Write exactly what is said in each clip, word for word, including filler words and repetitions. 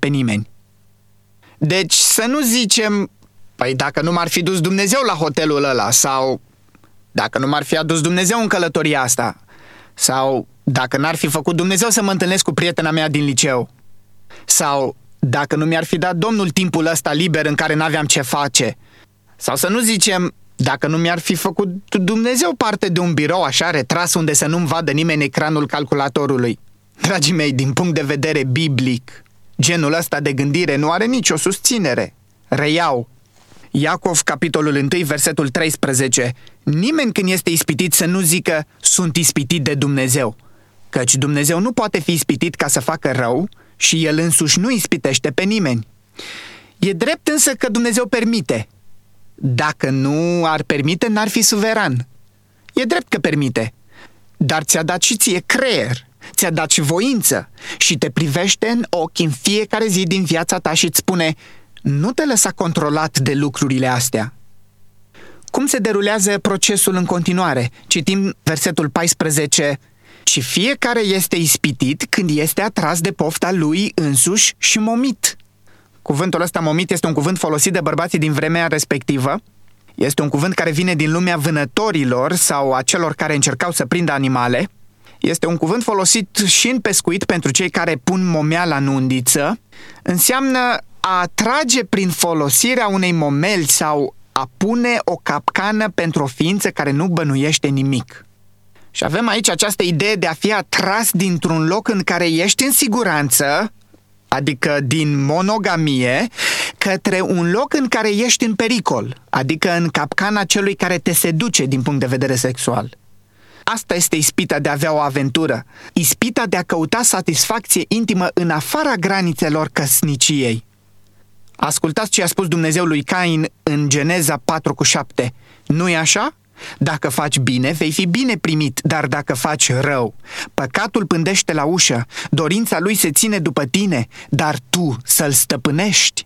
pe nimeni. Deci să nu zicem, păi dacă nu m-ar fi dus Dumnezeu la hotelul ăla, sau dacă nu m-ar fi adus Dumnezeu în călătoria asta, sau dacă n-ar fi făcut Dumnezeu să mă întâlnesc cu prietena mea din liceu, sau dacă nu mi-ar fi dat Domnul timpul ăsta liber în care n-aveam ce face, sau să nu zicem, dacă nu mi-ar fi făcut Dumnezeu parte de un birou așa retras unde să nu-mi vadă nimeni ecranul calculatorului. Dragii mei, din punct de vedere biblic, genul ăsta de gândire nu are nicio susținere. Reiau. Iacov, capitolul unu, versetul treisprezece. Nimeni când este ispitit să nu zică, sunt ispitit de Dumnezeu, căci Dumnezeu nu poate fi ispitit ca să facă rău și El însuși nu ispitește pe nimeni. E drept însă că Dumnezeu permite. Dacă nu ar permite, n-ar fi suveran. E drept că permite, dar ți-a dat și ție creier, ți-a dat și voință și te privește în ochi în fiecare zi din viața ta și îți spune, nu te lăsa controlat de lucrurile astea. Cum se derulează procesul în continuare? Citim versetul paisprezece. Și fiecare este ispitit când este atras de pofta lui însuși și momit. Cuvântul ăsta momit este un cuvânt folosit de bărbații din vremea respectivă. Este un cuvânt care vine din lumea vânătorilor sau a celor care încercau să prindă animale. Este un cuvânt folosit și în pescuit pentru cei care pun momeala în undiță. Înseamnă a atrage prin folosirea unei momeli sau a pune o capcană pentru o ființă care nu bănuiește nimic. Și avem aici această idee de a fi atras dintr-un loc în care ești în siguranță, adică din monogamie, către un loc în care ești în pericol, adică în capcana celui care te seduce din punct de vedere sexual. Asta este ispita de a avea o aventură, ispita de a căuta satisfacție intimă în afara granițelor căsniciei. Ascultați ce a spus Dumnezeu lui Cain în Geneza patru cu șapte. Nu-i așa? Dacă faci bine, vei fi bine primit, dar dacă faci rău, păcatul pândește la ușă, dorința lui se ține după tine, dar tu să-l stăpânești.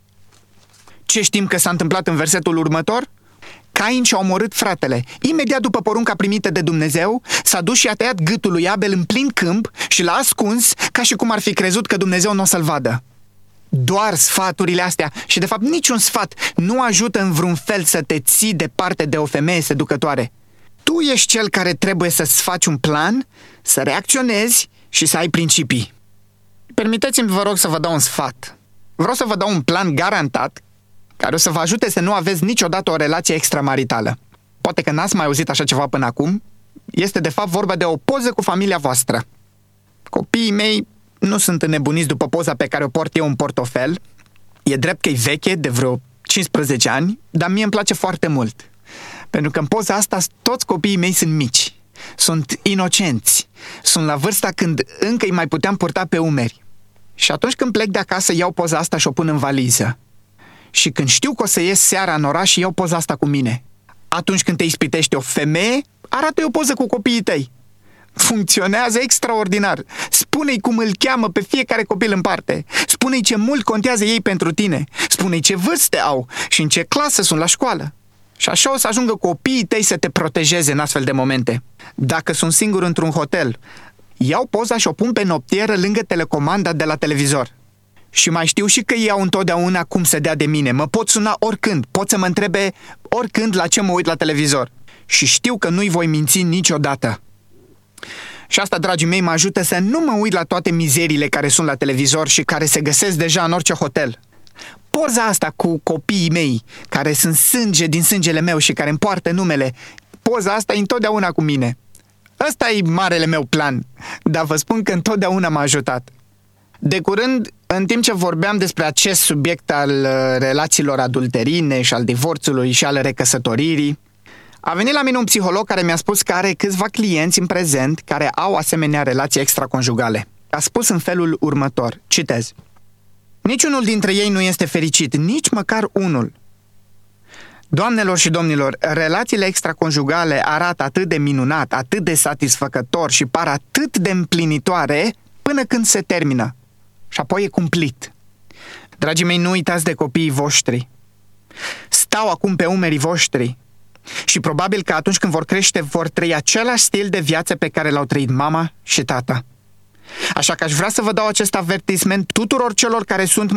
Ce știm că s-a întâmplat în versetul următor? Cain și-a omorât fratele. Imediat după porunca primită de Dumnezeu, s-a dus și a tăiat gâtul lui Abel în plin câmp și l-a ascuns ca și cum ar fi crezut că Dumnezeu nu o să-l vadă. Doar sfaturile astea, și de fapt niciun sfat, nu ajută în vreun fel să te ții departe de o femeie seducătoare. Tu ești cel care trebuie să-ți faci un plan, să reacționezi și să ai principii. Permiteți-mi, vă rog, să vă dau un sfat. Vreau să vă dau un plan garantat care o să vă ajute să nu aveți niciodată o relație extramaritală. Poate că n-ați mai auzit așa ceva până acum. Este de fapt vorba de o poză cu familia voastră. Copiii mei nu sunt înnebuniți după poza pe care o port eu în portofel. E drept că e veche, de vreo cincisprezece ani, dar mie îmi place foarte mult. Pentru că în poza asta toți copiii mei sunt mici, sunt inocenți, sunt la vârsta când încă îi mai puteam purta pe umeri. Și atunci când plec de acasă, iau poza asta și o pun în valiză. Și când știu că o să ies seara în oraș, iau poza asta cu mine. Atunci când te ispitește o femeie, arată-i o poză cu copiii tăi. Funcționează extraordinar. Spune-i cum îl cheamă pe fiecare copil în parte. Spune-i ce mult contează ei pentru tine. Spune-i ce vârste au și în ce clasă sunt la școală. Și așa o să ajungă copiii tăi să te protejeze în astfel de momente. Dacă sunt singur într-un hotel, iau poza și o pun pe noptieră lângă telecomanda de la televizor. Și mai știu și că ei au întotdeauna cum să dea de mine. Mă pot suna oricând, pot să mă întrebe oricând la ce mă uit la televizor. Și știu că nu-i voi minți niciodată. Și asta, dragii mei, mă ajută să nu mă uit la toate mizerile care sunt la televizor și care se găsesc deja în orice hotel. Poza asta cu copiii mei, care sunt sânge din sângele meu și care îmi poartă numele, poza asta e întotdeauna cu mine. Ăsta e marele meu plan, dar vă spun că întotdeauna m-a ajutat. De curând, în timp ce vorbeam despre acest subiect al relațiilor adulterine și al divorțului și al recăsătoririi, a venit la mine un psiholog care mi-a spus că are câțiva clienți în prezent care au asemenea relații extraconjugale. A spus în felul următor, citez: niciunul dintre ei nu este fericit, nici măcar unul. Doamnelor și domnilor, relațiile extraconjugale arată atât de minunat, atât de satisfăcător și par atât de împlinitoare până când se termină. Și apoi e cumplit. Dragii mei, nu uitați de copiii voștri. Stau acum pe umerii voștri. Și probabil că atunci când vor crește, vor trăi același stil de viață pe care l-au trăit mama și tata. Așa că aș vrea să vă dau acest avertisment tuturor celor care sunt